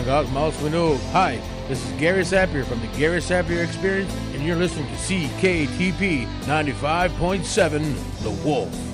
Nagak Mouse Winnow. Hi, this is Gary Sapir from the Gary Sapir Experience, and you're listening to CKTP 95.7 The Wolf.